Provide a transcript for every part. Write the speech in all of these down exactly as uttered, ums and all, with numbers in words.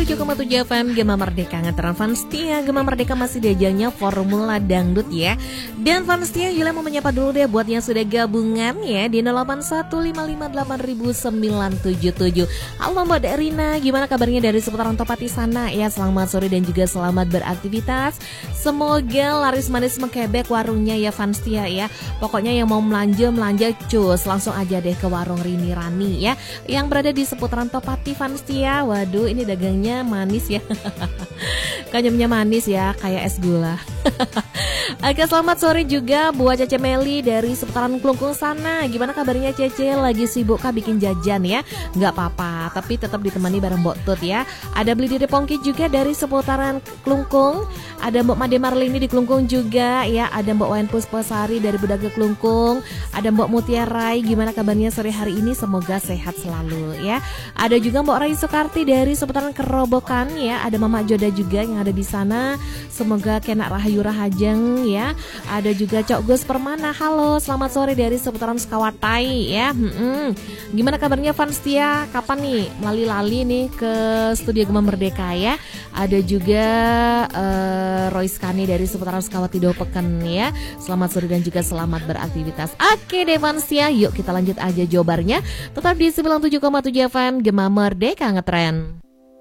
tujuh koma tujuh F M Gema Merdeka ngeteran fans setia Gema Merdeka masih diajalnya Formula Dangdut ya. Dan fans setia Yula mau menyapa dulu deh buat yang sudah gabungan ya di nol delapan satu lima lima delapan sembilan tujuh tujuh. Halo Mbak Rina, gimana kabarnya dari seputaran Topati sana ya? Selamat sore dan juga selamat beraktivitas. Semoga laris manis mengkebek warungnya ya fans setia ya. Pokoknya yang mau belanja belanja cus langsung aja deh ke warung Rini Rani ya yang berada di seputaran Topati fans setia. Waduh, ini dagangnya manis ya. Kanyamnya manis ya, kayak es gula. Oke, selamat sore juga buat Cece Meli dari seputaran Klungkung sana. Gimana kabarnya Cece? Lagi sibuk kah bikin jajan ya? Nggak apa-apa, tapi tetap ditemani bareng Mbok Tut ya. Ada Beli Dede Pongki juga dari seputaran Klungkung. Ada Mbok Made Marlini di Klungkung juga ya. Ada Mbok Wayan Puspasari dari Bedaga Klungkung. Ada Mbok Mutiarai. Gimana kabarnya sore hari ini? Semoga sehat selalu ya. Ada juga Mbok Rai Soekarti dari seputaran Kerobokan ya. Ada Mama Joda juga yang ada di sana. Semoga kena rahayu rahajeng ya. Ada juga Cok Gus Permana. Halo, selamat sore dari seputaran Sekawatai ya. Hmm-mm. Gimana kabarnya fans setia? Kapan nih lali-lali nih ke studio Gema Merdeka ya? Ada juga uh, Roy Skani dari seputaran Sekawati Dopeken ya. Selamat sore dan juga selamat beraktivitas. Oke deh fans setia, yuk kita lanjut aja jawabannya. Tetap di sembilan puluh tujuh koma tujuh F M Gema Merdeka ngetren.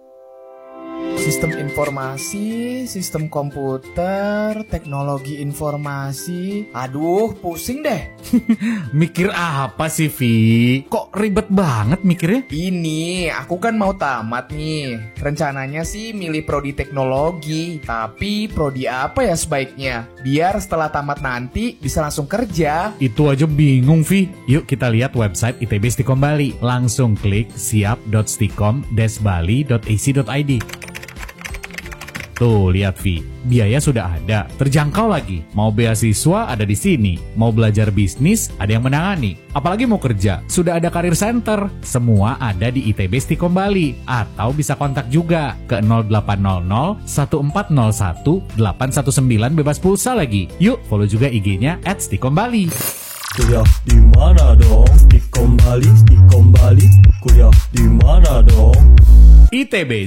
Sistem informasi, sistem komputer, teknologi informasi. Aduh, pusing deh. Mikir apa sih, Vi? Kok ribet banget mikirnya? Ini, aku kan mau tamat nih. Rencananya sih milih prodi teknologi. Tapi prodi apa ya sebaiknya? Biar setelah tamat nanti bisa langsung kerja. Itu aja bingung, Vi. Yuk kita lihat website I T B Stikom Bali. Langsung klik siap dot stikom dash bali dot a c dot i d. Tuh, lihat Vi, biaya sudah ada, terjangkau lagi. Mau beasiswa ada di sini, mau belajar bisnis ada yang menangani. Apalagi mau kerja, sudah ada karir center. Semua ada di I T B Stikom Bali. Atau bisa kontak juga ke nol delapan nol nol satu empat nol satu delapan satu sembilan bebas pulsa lagi. Yuk, follow juga I G-nya at Stikom Bali. Kuliah di mana dong? Stikom Bali, Stikom Bali. Kuliah di mana dong? I T B